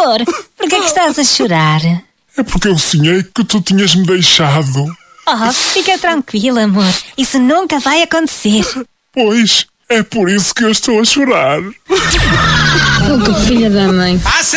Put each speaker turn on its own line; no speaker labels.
Amor, por que é que estás a chorar?
É porque eu sonhei que tu tinhas-me deixado.
Oh, fica tranquila, amor. Isso nunca vai acontecer.
Pois, é por isso que eu estou a chorar.
Que filha da mãe.